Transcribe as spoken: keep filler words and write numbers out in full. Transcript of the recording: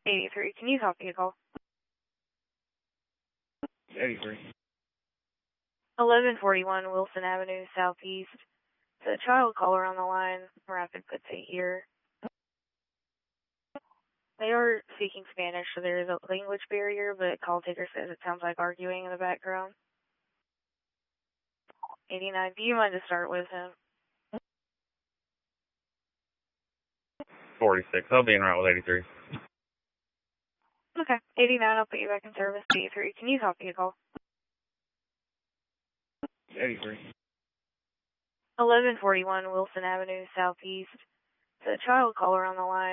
eighty-three, can you copy a call? eighty-three. eleven forty-one Wilson Avenue, Southeast. The child caller on the line, Rapid puts eight here. They are speaking Spanish, so there is a language barrier, but call taker says it sounds like arguing in the background. eighty-nine, do you mind to start with him? forty-six. I'll be in route with eighty-three. Okay, eighty-nine, I'll put you back in service. eighty-three, can you copy a call? eighty-three. eleven forty-one Wilson Avenue, Southeast. The child caller on the line.